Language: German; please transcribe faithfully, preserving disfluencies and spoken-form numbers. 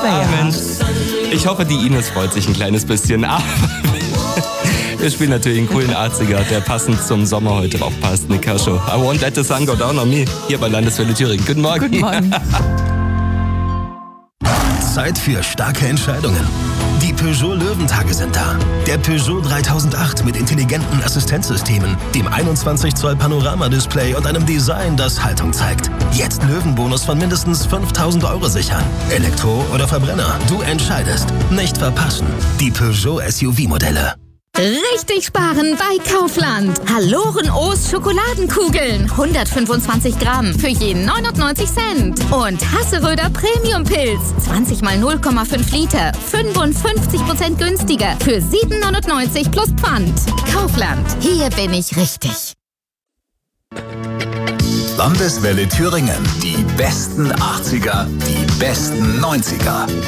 naja. Mensch. Ich hoffe, die Ines freut sich ein kleines bisschen. Aber wir spielen natürlich einen coolen achtziger, der passend zum Sommer heute drauf passt. Nick Kershaw. I won't let the sun go down on me. Hier bei Landeswelle Thüringen. Guten Morgen. Guten Morgen. Zeit für starke Entscheidungen. Die Peugeot Löwentage sind da. Der Peugeot dreitausendacht mit intelligenten Assistenzsystemen, dem einundzwanzig Zoll Panoramadisplay und einem Design, das Haltung zeigt. Jetzt Löwenbonus von mindestens fünftausend Euro sichern. Elektro oder Verbrenner, du entscheidest. Nicht verpassen. Die Peugeot S U V-Modelle. Richtig sparen bei Kaufland. Haloren O's Schokoladenkugeln. hundertfünfundzwanzig Gramm für je neunundneunzig Cent. Und Hasseröder Premium Pilz. zwanzig mal null Komma fünf Liter. fünfundfünfzig Prozent günstiger für sieben neunundneunzig plus Pfand. Kaufland. Hier bin ich richtig. Landeswelle Thüringen. Die besten achtziger, die besten neunziger.